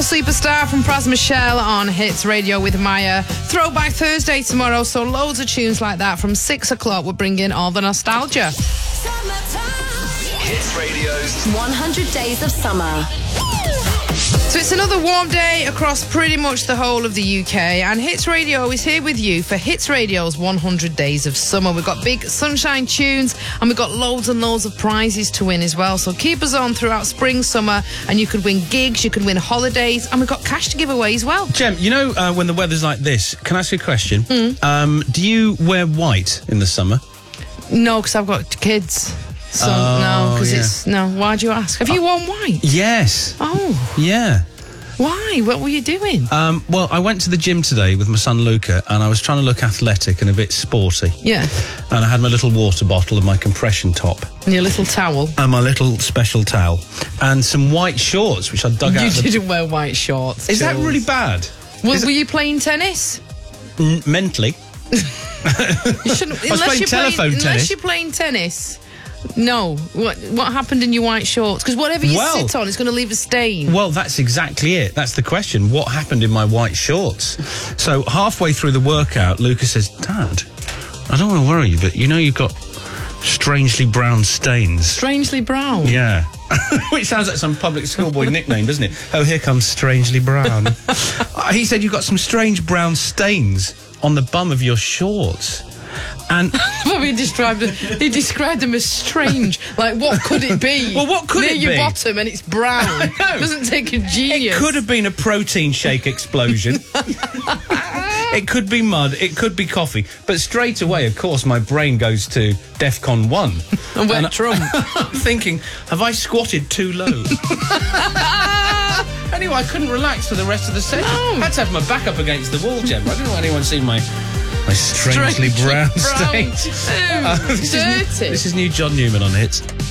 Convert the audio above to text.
Superstar from Pras Michelle on Hits Radio with Maya. Throwback Thursday tomorrow, so loads of tunes like that from 6 o'clock. We're bringing all the nostalgia. Hits Radio's 100 Days of Summer. So it's another warm day across pretty much the whole of the UK, and Hits Radio is here with you for Hits Radio's 100 Days of Summer. We've got big sunshine tunes and we've got loads and loads of prizes to win as well, so keep us on throughout spring, summer, and you could win gigs, you could win holidays, and we've got cash to give away as well. Jem, you know when the weather's like this, can I ask you a question? Do you wear white in the summer? No, because I've got kids. So no, because it's why do you ask? Have you worn white? Yes. Oh. Yeah. Why? What were you doing? Well, I went to the gym today with my son Luca, and I was trying to look athletic and a bit sporty. Yeah. And I had my little water bottle and my compression top. And your little towel. And my little special towel. And some white shorts, which I dug out. You didn't wear white shorts. Is that really bad? Were you playing tennis? Mentally. You shouldn't. I was playing telephone tennis. Unless you're playing tennis. No. What happened in your white shorts? Because whatever you sit on, it's going to leave a stain. Well, that's exactly it. That's the question. What happened in my white shorts? So halfway through the workout, Lucas says, Dad, I don't want to worry you, but you know you've got strangely brown stains. Strangely brown? Yeah. Which sounds like some public schoolboy nickname, doesn't it? Oh, here comes Strangely Brown. He said you've got some strange brown stains on the bum of your shorts. And he described them as strange. Like, what could it be? Well, what could it be? Near your bottom and it's brown. It doesn't take a genius. It could have been a protein shake explosion. It could be mud. It could be coffee. But straight away, of course, my brain goes to DEFCON 1. A wet drum. I'm thinking, have I squatted too low? Anyway, I couldn't relax for the rest of the session. No. I had to have my back up against the wall, Jem. I didn't want anyone seeing my strangely brown stain. Dirty. This is new John Newman on Hits.